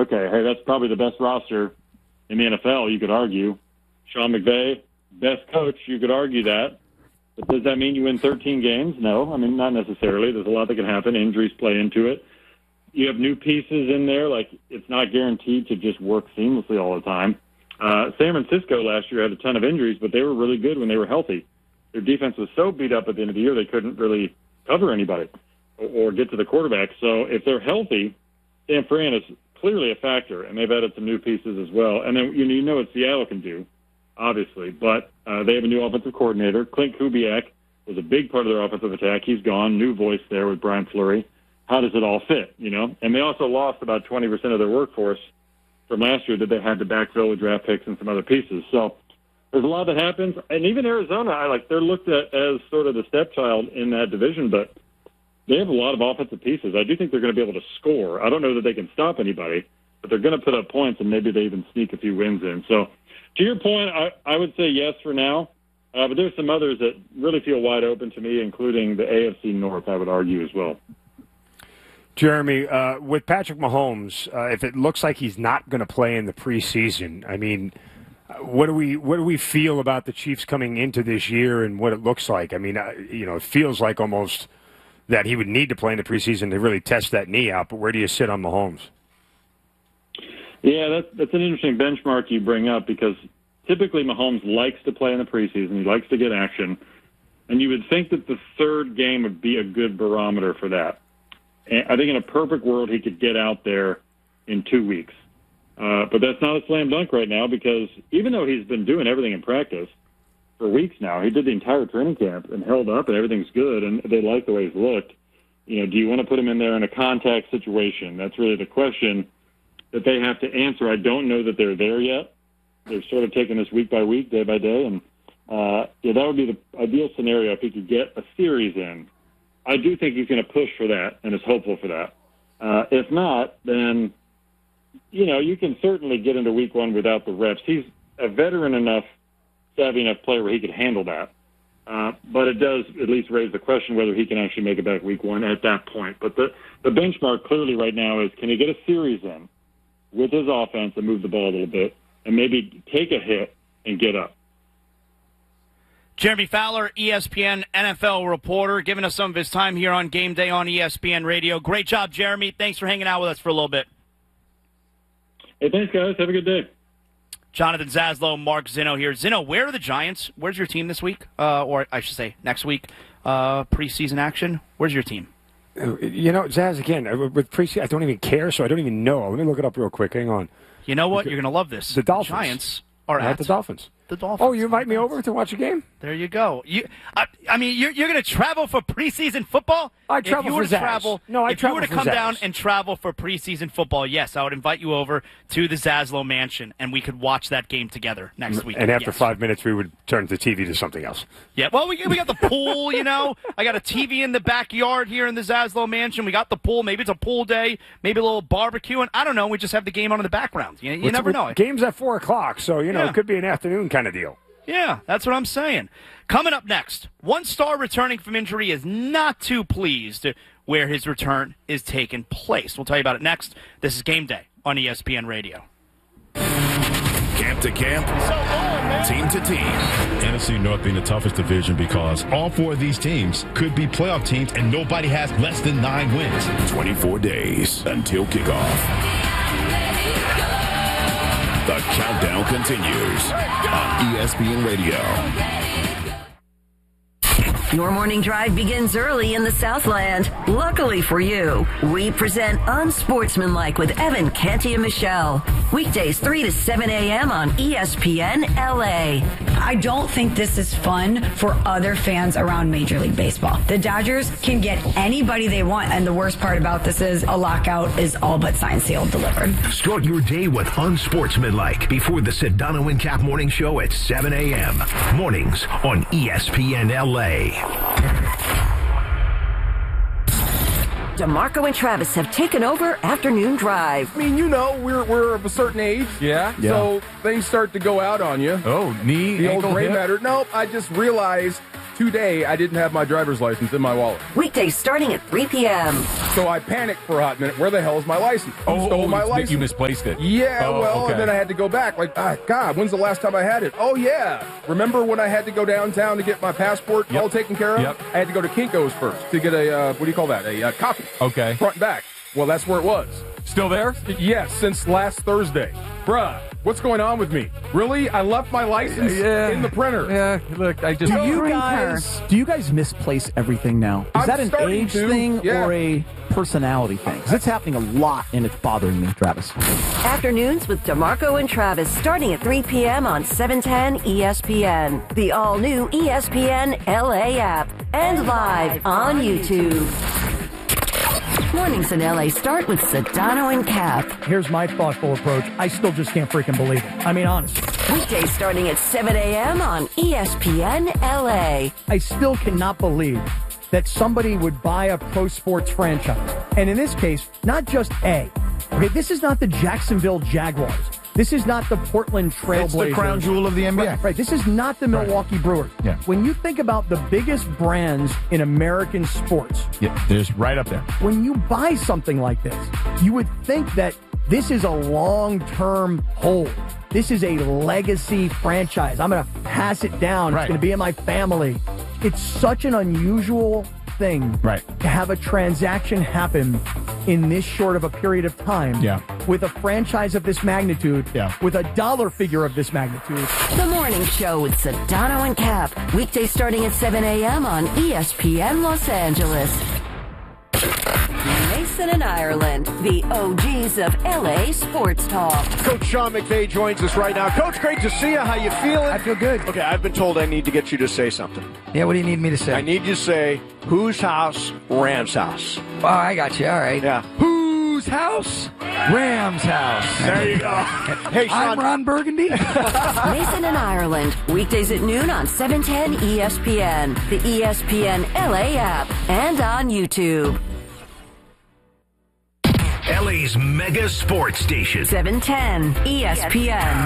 okay, hey, that's probably the best roster in the NFL, you could argue. Sean McVay, best coach, you could argue that. But does that mean you win 13 games? No, I mean, not necessarily. There's a lot that can happen. Injuries play into it. You have new pieces in there. Like, it's not guaranteed to just work seamlessly all the time. San Francisco last year had a ton of injuries, but they were really good when they were healthy. Their defense was so beat up at the end of the year they couldn't really cover anybody or get to the quarterback. So if they're healthy, San Fran is clearly a factor, and they've added some new pieces as well. And then you know what Seattle can do, obviously, but they have a new offensive coordinator. Clint Kubiak was a big part of their offensive attack. He's gone. New voice there with Brian Fleury. How does it all fit, you know? And they also lost about 20% of their workforce from last year that they had to backfill with draft picks and some other pieces. So there's a lot that happens. And even Arizona, they're looked at as sort of the stepchild in that division, but they have a lot of offensive pieces. I do think they're going to be able to score. I don't know that they can stop anybody, but they're going to put up points, and maybe they even sneak a few wins in. So to your point, I would say yes for now. But there's some others that really feel wide open to me, including the AFC North, I would argue as well. Jeremy, with Patrick Mahomes, if it looks like he's not going to play in the preseason, I mean, what do we feel about the Chiefs coming into this year and what it looks like? I mean, it feels like almost that he would need to play in the preseason to really test that knee out. But where do you sit on Mahomes? Yeah, that's an interesting benchmark you bring up because typically Mahomes likes to play in the preseason. He likes to get action. And you would think that the third game would be a good barometer for that. And I think in a perfect world he could get out there in 2 weeks. But that's not a slam dunk right now because even though he's been doing everything in practice for weeks now, he did the entire training camp and held up and everything's good and they like the way he's looked. You know, do you want to put him in there in a contact situation? That's really the question that they have to answer. I don't know that they're there yet. They're sort of taking this week by week, day by day, and that would be the ideal scenario if he could get a series in. I do think he's going to push for that and is hopeful for that. If not, then, you can certainly get into week one without the reps. He's a veteran enough, savvy enough player where he could handle that. But it does at least raise the question whether he can actually make it back week one at that point. But the benchmark clearly right now is can he get a series in with his offense and move the ball a little bit and maybe take a hit and get up. Jeremy Fowler, ESPN NFL reporter, giving us some of his time here on Game Day on ESPN Radio. Great job, Jeremy. Thanks for hanging out with us for a little bit. Hey, thanks, guys. Have a good day. Jonathan Zaslow, Mark Zinno here. Zinno, where are the Giants? Where's your team this week? Or I should say next week, preseason action. Where's your team? Zaz, again, with preseason, I don't even care, so I don't even know. Let me look it up real quick. Hang on. You know what? You're going to love this. The Dolphins. Giants are at the Dolphins. The Dolphins. Oh, you invite me over to watch a game? There you go. You're going to travel for preseason football? I travel for Zaz. If you were to come down and travel for preseason football, yes, I would invite you over to the Zaslow Mansion, and we could watch that game together next week. And after 5 minutes, we would turn the TV to something else. Yeah, well, we got the pool, I got a TV in the backyard here in the Zaslow Mansion. We got the pool. Maybe it's a pool day. Maybe a little barbecue. And I don't know. We just have the game on in the background. You never know. Game's at 4 o'clock, so, it could be an afternoon kind of deal. Yeah, that's what I'm saying. Coming up next, one star returning from injury is not too pleased where his return is taking place. We'll tell you about it next. This is Game Day on ESPN Radio. Camp to camp, team to team. NFC North being the toughest division because all four of these teams could be playoff teams and nobody has less than 9 wins. 24 days until kickoff. The countdown continues on ESPN Radio. Your morning drive begins early in the Southland. Luckily for you, we present Unsportsmanlike with Evan, Canty, and Michelle. Weekdays 3 to 7 a.m. on ESPN LA. I don't think this is fun for other fans around Major League Baseball. The Dodgers can get anybody they want, and the worst part about this is a lockout is all but signed, sealed, delivered. Start your day with Unsportsmanlike before the Sedano and Cap Morning Show at 7 a.m. Mornings on ESPN LA. DeMarco and Travis have taken over Afternoon Drive. I mean, we're of a certain age. Yeah. So things start to go out on you. Oh, knee, the ankle, old gray hip? matter. Nope, I just realized today I didn't have my driver's license in my wallet. Weekdays starting at 3 p.m. So I panicked for a hot minute. Where the hell is my license? Who stole my license? You misplaced it. Yeah, okay. And then I had to go back. Like, God, when's the last time I had it? Oh, yeah. Remember when I had to go downtown to get my passport all taken care of? Yep. I had to go to Kinko's first to get a, what do you call that? A copy. Okay. Front and back. Well, that's where it was. Still there? Yes, since last Thursday. Bruh, what's going on with me? Really? I left my license in the printer. Yeah, look, I just... Do you guys misplace everything now? Is that an age thing or a personality thing? 'Cause it's happening a lot, and it's bothering me, Travis. Afternoons with DeMarco and Travis starting at 3 p.m. on 710 ESPN, the all-new ESPN LA app, and live on YouTube. Mornings in LA start with Sedano and Cap. Here's my thoughtful approach. I still just can't freaking believe it. I mean, honestly. Weekdays starting at 7 a.m. on ESPN LA. I still cannot believe that somebody would buy a pro sports franchise. And in this case, not just A. Okay, this is not the Jacksonville Jaguars. This is not the Portland Trailblazers. It's the crown jewel of the NBA. Right. This is not the Milwaukee Brewers. Yeah. When you think about the biggest brands in American sports, there's right up there. when you buy something like this, you would think that this is a long-term hold. This is a legacy franchise. I'm going to pass it down. It's going to be in my family. It's such an unusual thing to have a transaction happen in this short of a period of time with a franchise of this magnitude, with a dollar figure of this magnitude. The Morning Show with Sedano and Cap. Weekdays starting at 7 a.m. on ESPN Los Angeles. Mason and Ireland, the OGs of LA Sports Talk. Coach Sean McVay joins us right now. Coach, great to see you. How you feeling? I feel good. Okay, I've been told I need to get you to say something. Yeah, what do you need me to say? I need you to say, whose house? Rams house. Oh, I got you. All right. Yeah. Whose house? Rams house. There you go. Hey, Sean. I'm Ron Burgundy. Mason and Ireland, weekdays at noon on 710 ESPN, the ESPN LA app, and on YouTube. LA's mega sports station. 710 ESPN.